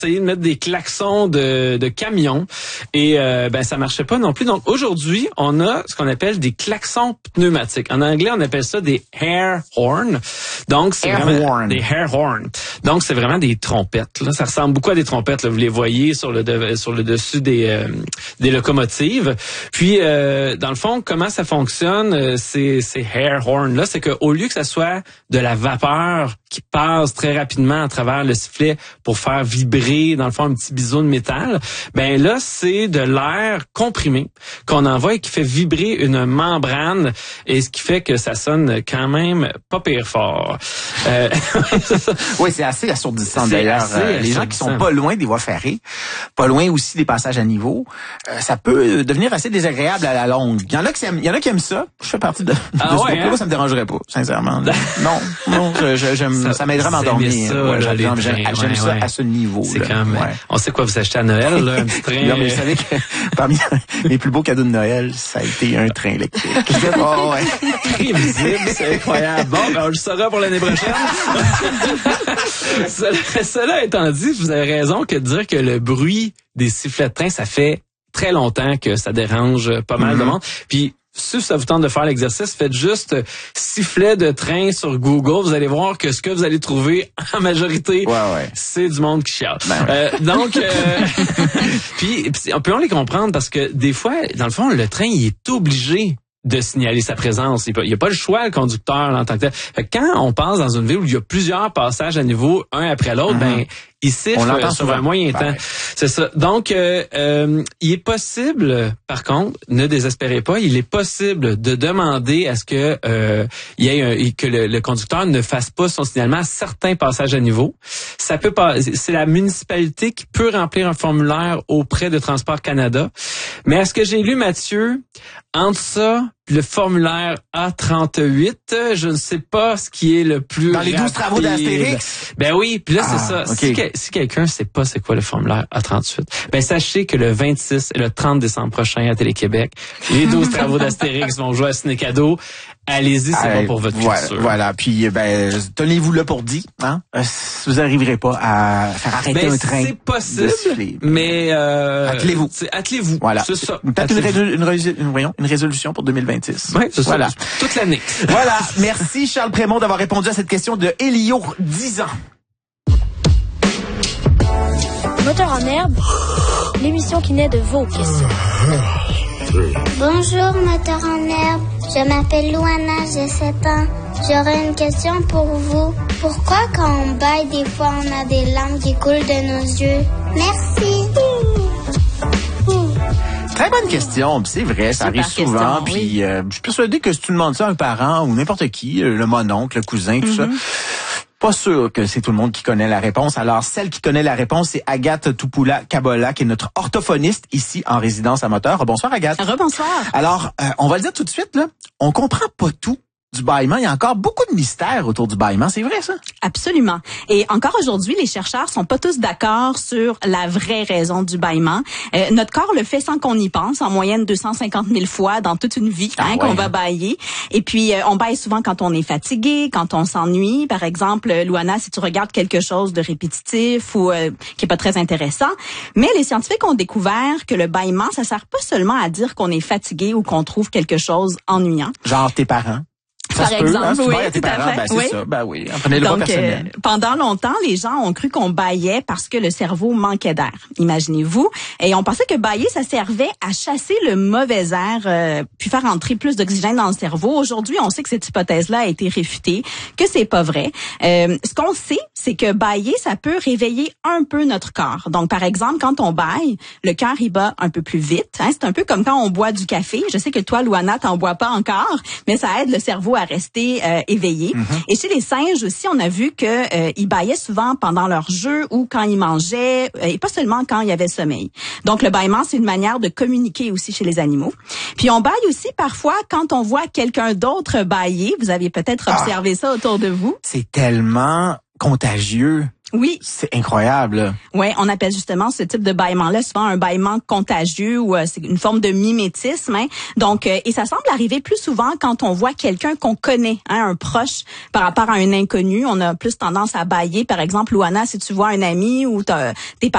essayé de mettre des klaxons de camions et ça marchait pas non plus. Donc aujourd'hui, on a ce qu'on appelle des klaxons pneumatiques. En anglais, on appelle ça des air horns. Donc c'est vraiment des air horns. Donc c'est vraiment des trompettes. Là, ça ressemble beaucoup à des trompettes. Là. Vous les voyez sur le dessus des locomotives. Puis dans le fond, comment ça fonctionne ces air horns là, c'est que au lieu que ça soit de la vapeur qui passe très rapidement à travers le sifflet pour faire vibrer, dans le fond, un petit biseau de métal, ben là, c'est de l'air comprimé qu'on envoie et qui fait vibrer une membrane et ce qui fait que ça sonne quand même pas pire fort. Oui, c'est assez assourdissant d'ailleurs. Les gens qui sont pas loin des voies ferrées, pas loin aussi des passages à niveau, ça peut devenir assez désagréable à la longue. Il y en a qui aiment ça. Je fais partie de ce groupe-là. Moi, ça me dérangerait pas, sincèrement. Non, j'aime. Ça m'aiderait à m'endormir. J'aime ça à ce niveau. C'est quand même. Ouais. On sait quoi vous achetez à Noël, là, un petit train. Non, mais vous savez que parmi mes plus beaux cadeaux de Noël, ça a été un train électrique. Oh, ouais. Prévisible, c'est incroyable. Bon, ben, on le saura pour l'année prochaine. Cela étant dit, vous avez raison que de dire que le bruit des sifflets de train, ça fait très longtemps que ça dérange pas mal de monde. Puis si ça vous tente de faire l'exercice, faites juste sifflet de train sur Google. Vous allez voir que ce que vous allez trouver en majorité, c'est du monde qui chiale. Puis on peut les comprendre parce que des fois, dans le fond, le train, il est obligé de signaler sa présence. Il n'y a pas le choix, le conducteur, en tant que tel. Fait que quand on passe dans une ville où il y a plusieurs passages à niveau, un après l'autre, il siffle sur un moyen temps. C'est ça. Donc, il est possible, par contre, ne désespérez pas, il est possible de demander à ce que que le conducteur ne fasse pas son signalement à certains passages à niveau. Ça peut pas. C'est la municipalité qui peut remplir un formulaire auprès de Transport Canada. Mais à ce que j'ai lu, Mathieu, entre ça, le formulaire A38, je ne sais pas ce qui est le plus dans les 12 travaux d'Astérix. Ben oui, puis là c'est ça. Okay. Si quelqu'un sait pas c'est quoi le formulaire A38, ben sachez que le 26 et le 30 décembre prochain à Télé-Québec, les 12 travaux d'Astérix vont jouer à Ciné Cadeau. Allez-y, c'est bon pour votre culture. Voilà, puis tenez-vous là pour dit, hein. Vous n'arriverez pas à faire arrêter un train. C'est possible, mais attelez-vous. Attelez-vous. Voilà. C'est ça. Peut-être une résolution pour 2026. Oui, c'est ça. Toute l'année. Voilà. Merci Charles Prémont d'avoir répondu à cette question de Elio, 10 ans. Moteur en herbe, l'émission qui naît de vos questions. Bonjour, moteur en herbe. Je m'appelle Louana, j'ai 7 ans. J'aurais une question pour vous. Pourquoi quand on baille, des fois, on a des larmes qui coulent de nos yeux? Merci. Très bonne question, c'est vrai, ça arrive souvent. Puis je suis persuadé que si tu demandes ça à un parent ou n'importe qui, le mononcle, le cousin, tout ça, pas sûr que c'est tout le monde qui connaît la réponse. Alors, celle qui connaît la réponse, c'est Agathe Toupoula-Kabola, qui est notre orthophoniste ici en résidence à Moteur. Bonsoir, Agathe. Rebonsoir. Alors, on va le dire tout de suite, là, on comprend pas tout du bâillement. Il y a encore beaucoup de mystères autour du bâillement, c'est vrai ça? Absolument. Et encore aujourd'hui, les chercheurs sont pas tous d'accord sur la vraie raison du bâillement. Notre corps le fait sans qu'on y pense, en moyenne 250 000 fois dans toute une vie qu'on va bâiller. Et puis, on bâille souvent quand on est fatigué, quand on s'ennuie. Par exemple, Louana, si tu regardes quelque chose de répétitif ou qui est pas très intéressant. Mais les scientifiques ont découvert que le bâillement, ça sert pas seulement à dire qu'on est fatigué ou qu'on trouve quelque chose ennuyant. Genre tes parents. Par exemple, oui, tout à fait. C'est ça, prenez-le pas personnel. Pendant longtemps, les gens ont cru qu'on bâillait parce que le cerveau manquait d'air. Imaginez-vous. Et on pensait que bâiller, ça servait à chasser le mauvais air, puis faire entrer plus d'oxygène dans le cerveau. Aujourd'hui, on sait que cette hypothèse-là a été réfutée, que c'est pas vrai. Ce qu'on sait, c'est que bâiller, ça peut réveiller un peu notre corps. Donc, par exemple, quand on bâille, le cœur, il bat un peu plus vite. Hein? C'est un peu comme quand on boit du café. Je sais que toi, Louana, t'en bois pas encore, mais ça aide le cerveau à rester éveillé. Et chez les singes aussi, on a vu que ils bâillaient souvent pendant leur jeu ou quand ils mangeaient, et pas seulement quand il y avait sommeil. Donc, le bâillement, c'est une manière de communiquer aussi chez les animaux. Puis, on bâille aussi parfois quand on voit quelqu'un d'autre bâiller. Vous avez peut-être observé ça autour de vous. C'est tellement contagieux. Oui. C'est incroyable. Oui, on appelle justement ce type de bâillement-là souvent un bâillement contagieux ou c'est une forme de mimétisme. Hein. Donc, et ça semble arriver plus souvent quand on voit quelqu'un qu'on connaît, hein, un proche, par rapport à un inconnu. On a plus tendance à bâiller. Par exemple, Louana, si tu vois un ami ou tes